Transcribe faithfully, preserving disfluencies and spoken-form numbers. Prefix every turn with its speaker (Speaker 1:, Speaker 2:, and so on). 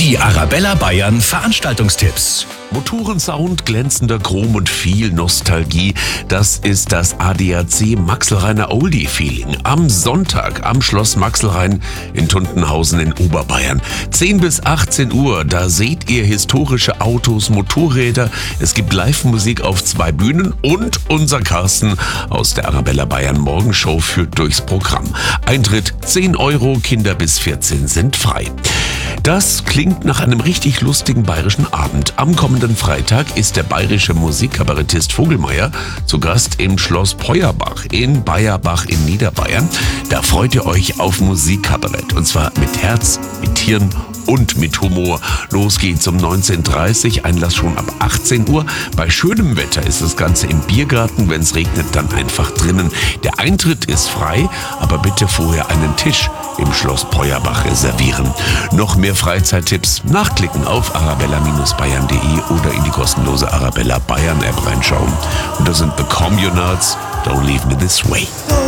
Speaker 1: Die Arabella Bayern Veranstaltungstipps.
Speaker 2: Motorensound, glänzender Chrom und viel Nostalgie. Das ist das A D A C Maxelrheiner Oldie-Feeling. Am Sonntag am Schloss Maxelrhein in Tuntenhausen in Oberbayern. zehn bis achtzehn Uhr, da seht ihr historische Autos, Motorräder. Es gibt Live-Musik auf zwei Bühnen und unser Carsten aus der Arabella Bayern Morgenshow führt durchs Programm. Eintritt zehn Euro, Kinder bis vierzehn sind frei. Das klingt nach einem richtig lustigen bayerischen Abend. Am kommenden Freitag ist der bayerische Musikkabarettist Vogelmeier zu Gast im Schloss Peuerbach in Bayerbach in Niederbayern. Da freut ihr euch auf Musikkabarett und zwar mit Herz, mit Hirn und mit Humor. Los geht's um neunzehn Uhr dreißig, Einlass schon ab achtzehn Uhr. Bei schönem Wetter ist das Ganze im Biergarten, wenn es regnet, dann einfach drinnen. Der Eintritt ist frei, aber bitte vorher einen Tisch im Schloss Peuerbach reservieren. Noch mehr Freizeittipps nachklicken auf arabella Bayern punkt de oder in die kostenlose Arabella Bayern App reinschauen. Und das sind The Communards, Don't Leave Me This Way.